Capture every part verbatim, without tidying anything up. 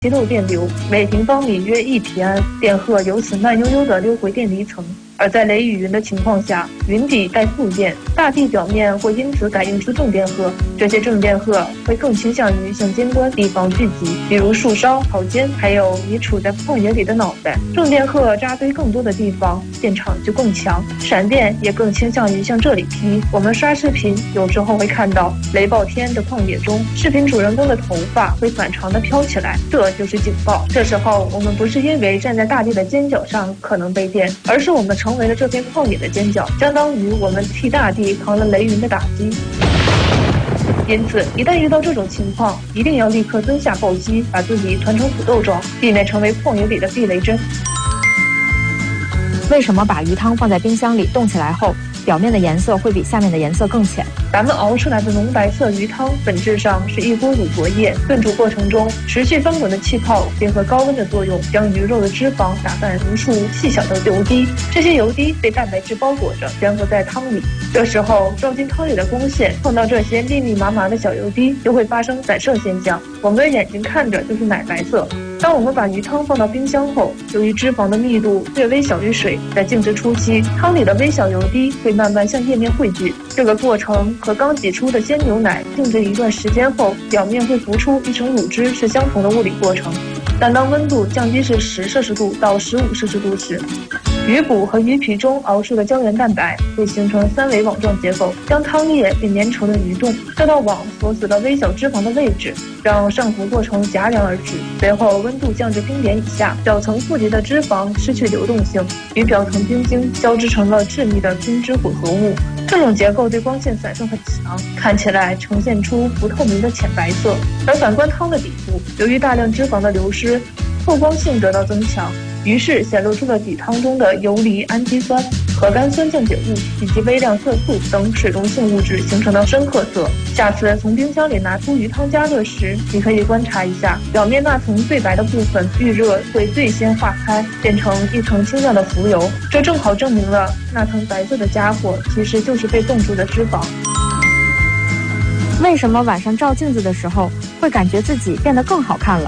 吸漏电流，每平方米约一皮安，电荷由此慢悠悠地溜回电离层。而在雷雨云的情况下，云底带负电，大地表面会因此感应出正电荷，这些正电荷会更倾向于向尖端地方聚集，比如树梢、草尖，还有你处在旷野里的脑袋。正电荷扎堆更多的地方，电场就更强，闪电也更倾向于向这里劈。我们刷视频有时候会看到雷暴天的旷野中，视频主人公的头发会反常地飘起来，这就是警报。这时候我们不是因为站在大地的尖角上可能被电，而是我们成为了这片旷野的尖角，相当于我们替大地扛了雷云的打击。因此，一旦遇到这种情况，一定要立刻蹲下抱膝，把自己团成土豆状，避免成为旷野里的避雷针。 为什么把鱼汤放在冰箱里冻起来后，表面的颜色会比下面的颜色更浅？ 咱们熬出来的浓白色鱼汤本质上是一锅乳浊液，炖煮过程中持续翻滚的气泡结合高温的作用，将鱼肉的脂肪打散无数细小的油滴，这些油滴被蛋白质包裹着，粘合在汤里。这时候照进汤里的光线碰到这些密密麻麻的小油滴，就会发生散射现象，我们的眼睛看着就是奶白色。当我们把鱼汤放到冰箱后，由于脂肪的密度略微小于水，在静置初期，汤里的微小油滴会慢慢向液面汇聚。这个过程和刚挤出的鲜牛奶静置一段时间后，表面会浮出一层乳汁是相同的物理过程。但当温度降低至十摄氏度到十五摄氏度时，鱼骨和鱼皮中熬出的胶原蛋白会形成三维网状结构，将汤液变粘稠的鱼冻。这道网锁死了微小脂肪的位置，让上浮过程戛然而止。随后温度降至冰点以下，表层富集的脂肪失去流动性，与表层冰晶交织成了致密的冰脂混合物。这种结构对光线散射很强，看起来呈现出不透明的浅白色。而反观汤的底部，由于大量脂肪的流失，透光性得到增强，于是显露出了底汤中的游离氨基酸、核苷酸降解物以及微量色素等水溶性物质形成的深褐色。下次从冰箱里拿出鱼汤加热时，你可以观察一下，表面那层最白的部分遇热会最先化开，变成一层清亮的浮油，这正好证明了那层白色的家伙其实就是被冻住的脂肪。 为什么晚上照镜子的时候会感觉自己变得更好看了？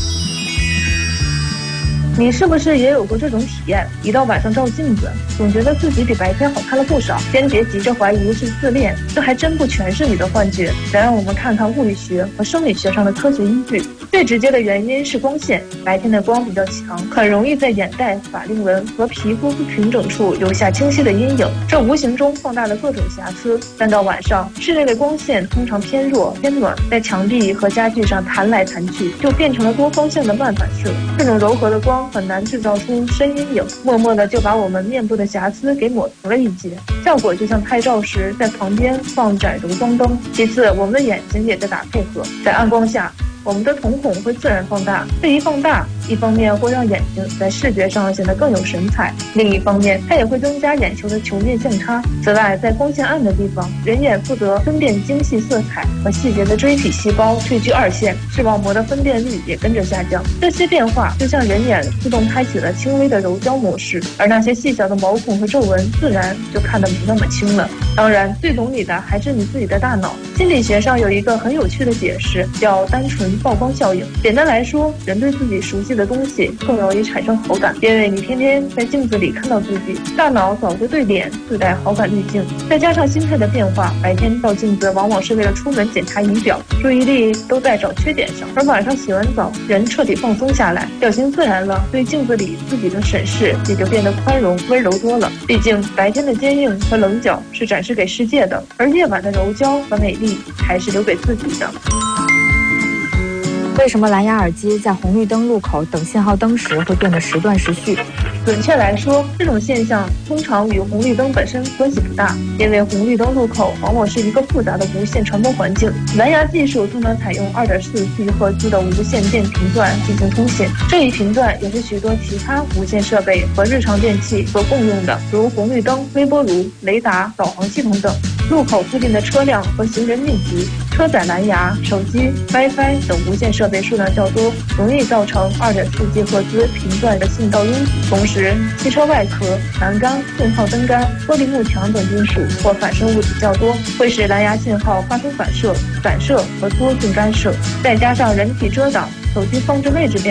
你是不是也有过这种体验？一到晚上照镜子，总觉得自己比白天好看了不少。先别急着怀疑是自恋，这还真不全是你的幻觉。再让我们看看物理学和生理学上的科学依据。最直接的原因是光线，白天的光比较强，很容易在眼袋、法令纹和皮肤不平整处留下清晰的阴影，这无形中放大了各种瑕疵。但到晚上，室内的光线通常偏弱偏暖，在墙壁和家具上弹来弹去，就变成了多方向的慢反射。这种柔和的光很难制造出深阴影，默默的就把我们面部的瑕疵给抹平了一截，效果就像拍照时在旁边放盏柔光灯。其次，我们的眼睛也在打配合，在暗光下，我们的瞳孔会自然放大，这一放大，一方面会让眼睛在视觉上显得更有神采，另一方面它也会增加眼球的球面相差。此外，在光线暗的地方，人眼负责分辨精细色彩和细节的锥体细胞退居二线，视网膜的分辨率也跟着下降。这些变化就像人眼自动开启了轻微的柔焦模式，而那些细小的毛孔和皱纹自然就看得没那么清了。当然，最懂你的还是你自己的大脑。心理学上有一个很有趣的解释，叫单纯曝光效应。简单来说，人对自己熟悉的东西更容易产生好感，因为你天天在镜子里看到自己，大脑早就对脸自带好感滤镜。再加上心态的变化，白天照镜子往往是为了出门检查仪表，注意力都在找缺点上，而晚上洗完澡，人彻底放松下来，表情自然了，对镜子里自己的审视也就变得宽容温柔多了。毕竟白天的坚硬和棱角是展示给世界的，而夜晚的柔焦和美丽还是留给自己的。 为什么蓝牙耳机在红绿灯路口等信号灯时会变得时断时续？ 准确来说，这种现象通常与红绿灯本身关系不大，因为红绿灯路口往往是一个复杂的无线传播环境。蓝牙技术通常采用 二点四 吉赫兹的无线电频段进行通信，这一频段也是许多其他无线设备和日常电器所共用的，如红绿灯、微波炉、雷达、导航系统等。路口附近的车辆和行人密集，车载蓝牙、手机、WiFi 等无线设备数量较多，容易造成 二点四 吉赫兹频段的信道拥堵。同时，汽车外壳、栏杆、信号灯杆、玻璃幕墙等金属或反射物体较多，会使蓝牙信号发生反射、散射和多讯干涉。再加上人体遮挡、 手机放置位置变